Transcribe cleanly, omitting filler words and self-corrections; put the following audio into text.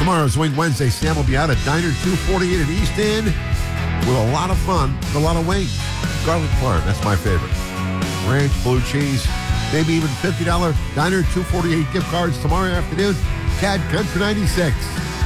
Tomorrow's Wing Wednesday. Sam will be out at Diner 248 at East End with a lot of fun, with a lot of wings. Garlic parm, that's my favorite. Ranch, blue cheese, maybe even $50 Diner 248 gift cards tomorrow afternoon. CAD Country 96.